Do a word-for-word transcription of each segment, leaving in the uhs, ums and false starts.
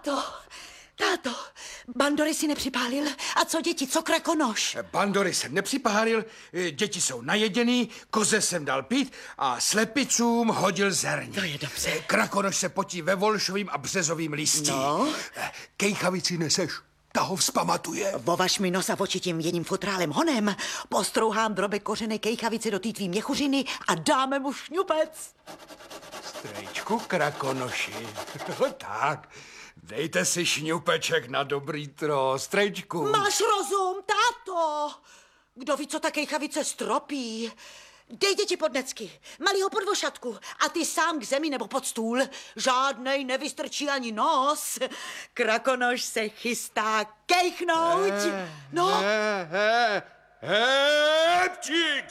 Táto, táto, bandory si nepřipálil. A co děti, co krakonoš? Bandory jsem nepřipálil, děti jsou najeděný, koze jsem dal pít a slepicům hodil zerní. To je dobře. Krakonoš se potí ve volšovým a březovým listí. No? Kejchavici neseš, ta ho vzpamatuje. Vovaž mi nos a oči tím jedním futrálem honem, postrouhám drobek kořené kejchavice do té tvý měchuřiny a dáme mu šňupec. Strejčku Krakonoši, tak, dejte si šňupeček na dobrý tro, strejčku. Máš rozum, táto. Kdo ví, co ta kejchavice stropí? Dej děti pod necky, malýho pod vošatku a ty sám k zemi nebo pod stůl. Žádnej nevystrčí ani nos. Krakonoš se chystá kejchnout. No. He, he, hepčík!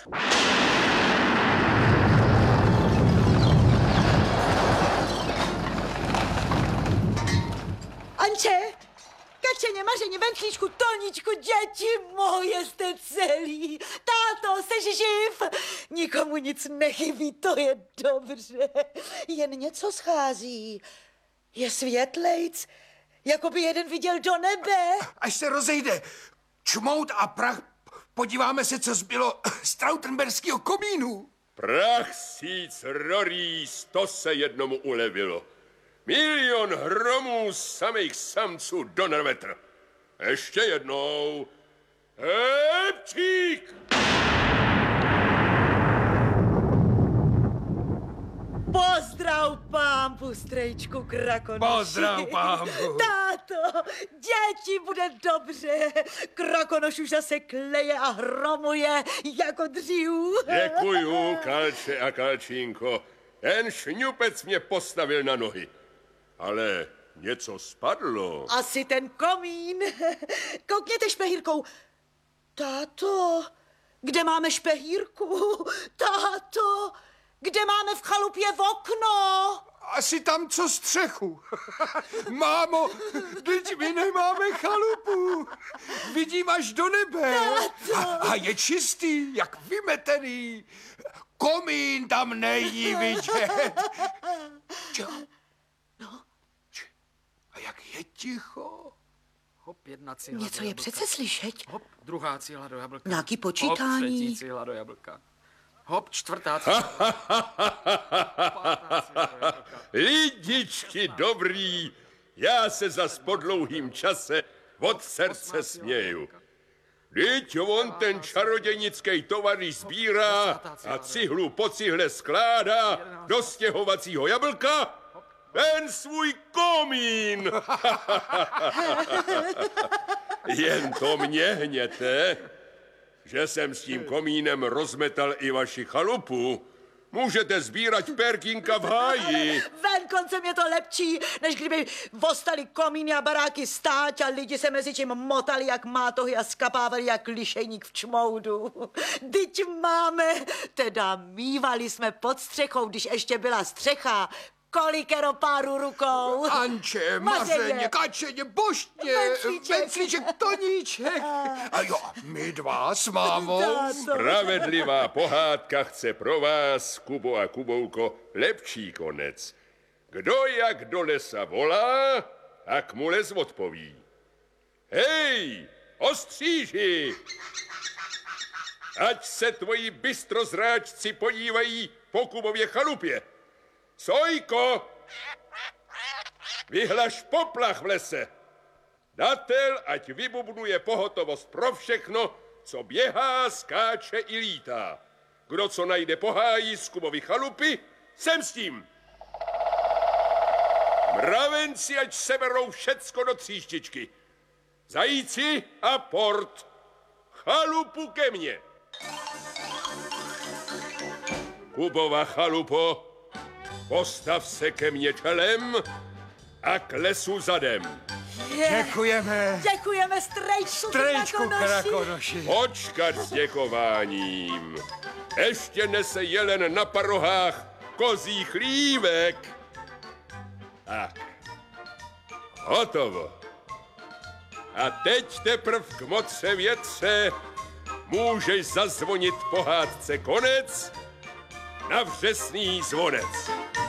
Anče, kačeně, mařeně, ventlíčku, Toničku, děti moje, jste celý. Táto, seš živ. Nikomu nic nechybí, to je dobře. Jen něco schází. Je světlejc, jako by jeden viděl do nebe. Až se rozejde čmout a prach, podíváme se, co zbylo z trautenberského komínu. Prach síc rorí, sto se jednomu ulevilo. Milion hromů samých samců do nervetr. Ještě jednou. Hepčík! Pozdrav pámpu, strejčku Krakonoši. Pozdrav pámpu. Táto, děti, bude dobře. Krakonoš už zase kleje a hromuje jako dřív. Děkuju, Kalče a Kalčínko. Ten šňupec mě postavil na nohy. Ale něco spadlo. Asi ten komín. Koukněte špehírkou. Táto, kde máme špehírku? Táto, kde máme v chalupě v okno? Asi tam, co střechu. Mámo, teď my nemáme chalupu. Vidím až do nebe. A, a je čistý, jak vymetený. Komín tam není vidět. Čo? No. A jak je ticho. Hop, jedna cihla Něco do je jablka. přece slyšet. Hop, druhá cihla do jablka. Nějaký Hop, počítání. třetí cihla do jablka. Hop, čtvrtá cihla. Pátá cihla do jablka. Lidičky dobrý, já se zas po dlouhým čase od srdce směju. Vždyť on ten čarodějnický tovary sbírá a cihlu po cihle skládá do stěhovacího jablka ten svůj komín. Jen to mě hněte, že jsem s tím komínem rozmetal i vaši chalupu. Můžete sbírat perkínka v háji. Ven koncem je to lepší, než kdyby vostali komíny a baráky stáť a lidi se mezi tím motali jak mátohy a skapávali jak lišejník v čmoudu. Dyť máme, teda mívali jsme pod střechou, když ještě byla střecha, kolikero páru rukou. Anče, Mařeně. mařeně, kačeně, boštně, Venclíček. venclíček, Toníček. A jo, my dva s mámou. Spravedlivá pohádka chce pro vás, Kubo a Kubouko, lepší konec. Kdo jak do lesa volá, tak mu les odpoví. Hej, ostříži! Ať se tvoji bystrozráčci podívají po Kubově chalupě. Sojko, vyhlaš poplach v lese. Datel, ať vybubnuje pohotovost pro všechno, co běhá, skáče i lítá. Kdo co najde po háji z Kubovy chalupy, sem s tím. Mravenci, ať seberou všecko do tříštičky. Zajíci a port. Chalupu ke mně. Kubova chalupo, postav se ke mně čelem a k lesu zadem. Děkujeme. Děkujeme strejčku, Strejčku Krakonoši. Krakonoši. Počkat s děkováním. Ještě nese jelen na parohách kozí chlívek. Tak. Hotovo. A teď teprv k motře větře můžeš zazvonit pohádce konec na vřesný zvonec.